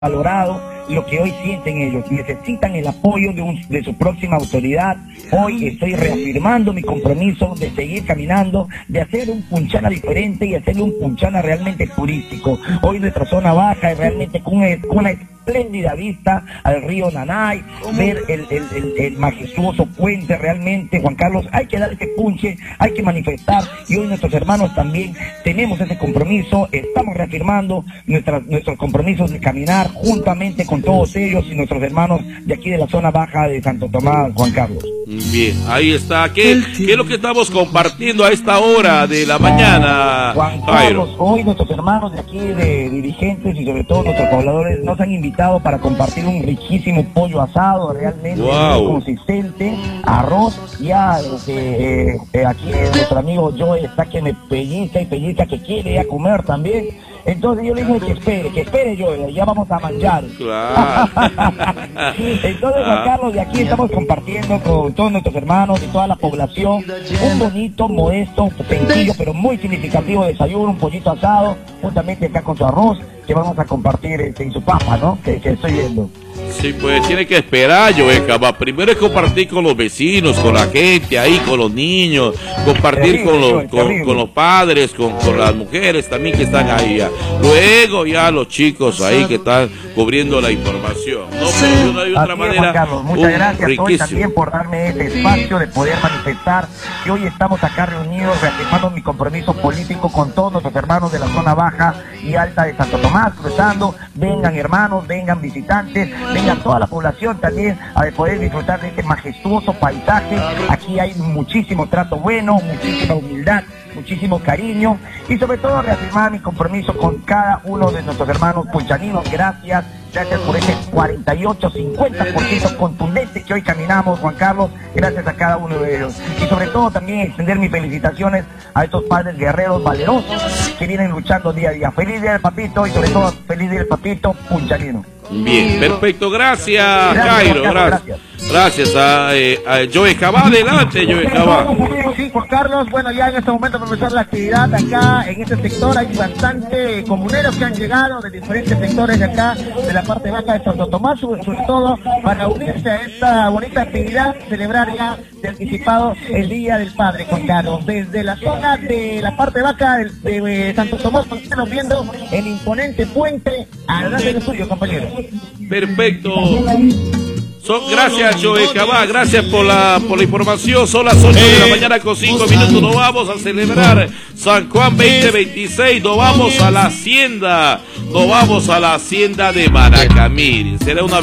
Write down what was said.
valorado lo que hoy sienten ellos. Necesitan el apoyo de su próxima autoridad. Hoy estoy reafirmando mi compromiso de seguir caminando, de hacer un Punchana diferente y hacer un Punchana realmente turístico. Hoy nuestra zona baja es realmente con una espléndida vista al río Nanay, ver el majestuoso puente. Realmente, Juan Carlos, hay que dar ese punche, hay que manifestar, y hoy nuestros hermanos también tenemos ese compromiso. Estamos reafirmando nuestros compromisos de caminar juntamente con todos ellos y nuestros hermanos de aquí de la zona baja de Santo Tomás, Juan Carlos. Bien, ahí está. ¿Qué es lo que estamos compartiendo a esta hora de la mañana, Juan Carlos? Hoy nuestros hermanos de aquí, de dirigentes y sobre todo nuestros pobladores, nos han invitado para compartir un riquísimo pollo asado, realmente muy consistente, arroz, ya aquí nuestro amigo Joe está que me pellizca y pellizca, que quiere ya comer también. Entonces yo le dije que espere Joe, ya vamos a manchar. Claro. Entonces, Juan Carlos, de aquí estamos compartiendo con todos nuestros hermanos y toda la población un bonito, modesto, sencillo, pero muy significativo desayuno, un pollito asado, juntamente acá con su arroz, que vamos a compartir y su papa, ¿no? Que estoy viendo. Sí, pues tiene que esperar, Joe Cabá. Primero es compartir con los vecinos, con la gente ahí, con los niños, compartir con los padres, con las mujeres también que están ahí. Ya. Luego ya los chicos ahí que están cubriendo la información. No, pero de una y otra manera. Juan Carlos, muchas gracias hoy también por darme este espacio de poder manifestar que hoy estamos acá reunidos reafirmando mi compromiso político con todos nuestros hermanos de la zona baja y alta de Santo Tomás, cruzando. Vengan hermanos, vengan visitantes, vengan toda la población también a poder disfrutar de este majestuoso paisaje. Aquí hay muchísimo trato bueno, muchísima humildad, muchísimo cariño y sobre todo reafirmar mi compromiso con cada uno de nuestros hermanos punchaninos. Gracias por ese 48-50% contundente que hoy caminamos, Juan Carlos. Gracias a cada uno de ellos. Y sobre todo también extender mis felicitaciones a estos padres guerreros valerosos que vienen luchando día a día. Feliz día del papito y sobre todo feliz día del papito punchanino. Bien, perfecto, gracias Jairo, gracias a Joe Cabá. Adelante, Joe Cabá. Sí, Juan Carlos, bueno, ya en este momento para empezar la actividad acá en este sector hay bastante comuneros que han llegado de diferentes sectores de acá, de la parte baja de Santo Tomás, sobre todo para unirse a esta bonita actividad, celebrar ya de anticipado el Día del Padre, Juan Carlos. Desde la zona de la parte baja de Santo Tomás, estamos viendo el imponente puente. Adelante el suyo, compañeros. Perfecto. Gracias, Joe Cabá, gracias por la información. Son las 8 de la mañana con 5 minutos. Nos vamos a celebrar San Juan 2026. Nos vamos a la hacienda. Nos vamos a la hacienda de Maracamiri. Será una